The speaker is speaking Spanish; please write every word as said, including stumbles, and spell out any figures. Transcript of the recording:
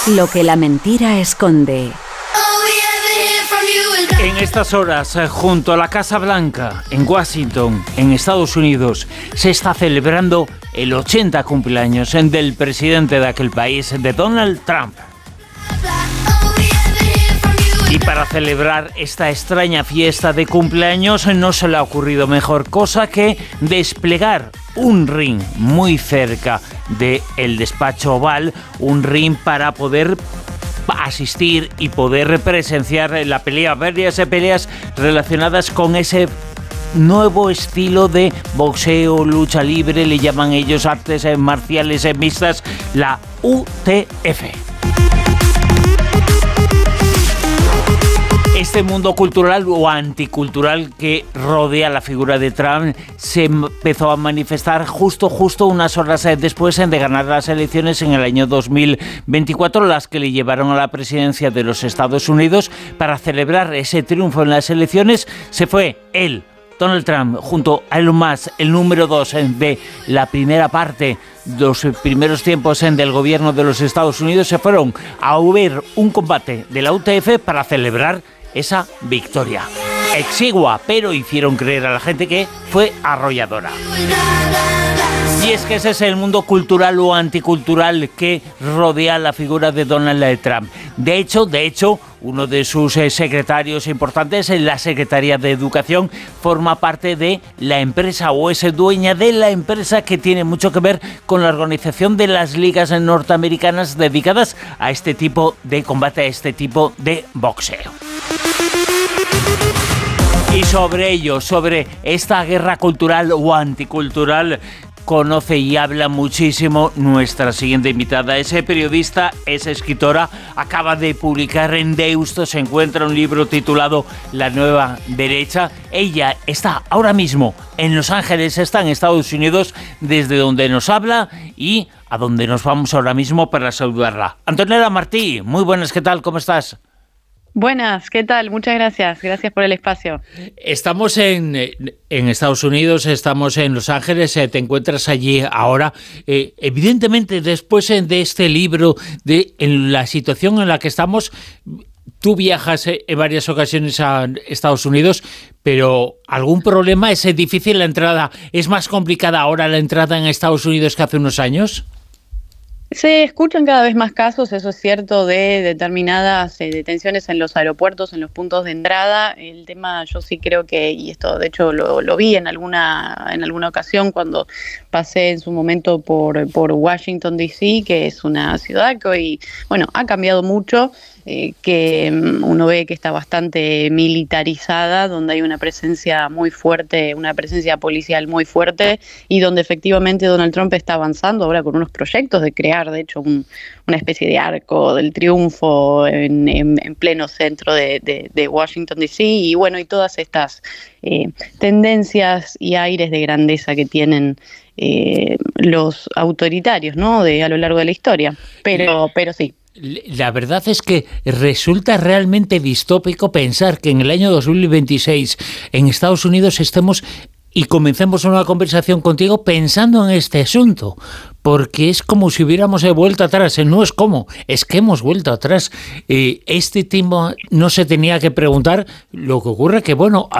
Lo que la mentira esconde. En estas horas, junto a la Casa Blanca, en Washington, en Estados Unidos, se está celebrando el ochenta cumpleaños del presidente de aquel país, de Donald Trump. Y para celebrar esta extraña fiesta de cumpleaños no se le ha ocurrido mejor cosa que desplegar un ring muy cerca del despacho Oval, un ring para poder asistir y poder presenciar la pelea, varias peleas relacionadas con ese nuevo estilo de boxeo, lucha libre, le llaman ellos artes marciales mixtas, la U T F. Este mundo cultural o anticultural que rodea la figura de Trump se empezó a manifestar justo, justo unas horas después de ganar las elecciones en el año dos mil veinticuatro, las que le llevaron a la presidencia de los Estados Unidos. Para celebrar ese triunfo en las elecciones se fue él, Donald Trump, junto a Elon Musk, el número dos de la primera parte, los primeros tiempos del gobierno de los Estados Unidos, se fueron a ver un combate de la U T F para celebrar esa victoria exigua, pero hicieron creer a la gente que fue arrolladora. Y es que ese es el mundo cultural o anticultural que rodea la figura de Donald Trump. De hecho, de hecho, uno de sus eh, secretarios importantes en la Secretaría de Educación forma parte de la empresa o es dueña de la empresa que tiene mucho que ver con la organización de las ligas norteamericanas dedicadas a este tipo de combate, a este tipo de boxeo. Y sobre ello, sobre esta guerra cultural o anticultural, conoce y habla muchísimo nuestra siguiente invitada. Es periodista, es escritora, acaba de publicar en Deusto, se encuentra un libro titulado La Nueva Derecha. Ella está ahora mismo en Los Ángeles, está en Estados Unidos, desde donde nos habla y a donde nos vamos ahora mismo para saludarla. Antonella Martí, muy buenas, ¿qué tal? ¿Cómo estás? Buenas, ¿qué tal? Muchas gracias. Gracias por el espacio. Estamos en, en Estados Unidos, estamos en Los Ángeles, te encuentras allí ahora. Eh, evidentemente, después de este libro, de en la situación en la que estamos, tú viajas en varias ocasiones a Estados Unidos, pero ¿algún problema? ¿Es difícil la entrada? ¿Es más complicada ahora la entrada en Estados Unidos que hace unos años? Se escuchan cada vez más casos, eso es cierto, de determinadas eh, detenciones en los aeropuertos, en los puntos de entrada. El tema, yo sí creo que, y esto de hecho lo, lo vi en alguna en alguna ocasión cuando pasé en su momento por, por Washington D C, que es una ciudad que hoy, bueno, ha cambiado mucho, eh, que uno ve que está bastante militarizada, donde hay una presencia muy fuerte, una presencia policial muy fuerte, y donde efectivamente Donald Trump está avanzando ahora con unos proyectos de crear, de hecho, un, una especie de arco del triunfo en, en, en pleno centro de, de, de Washington D C, y bueno, y todas estas eh, tendencias y aires de grandeza que tienen eh, los autoritarios, ¿no?, de a lo largo de la historia, pero, pero sí. La verdad es que resulta realmente distópico pensar que en el año dos mil veintiséis en Estados Unidos estemos y comencemos una conversación contigo pensando en este asunto, porque es como si hubiéramos vuelto atrás. No es como, es que hemos vuelto atrás. Eh, este tema no se tenía que preguntar. Lo que ocurre que, bueno,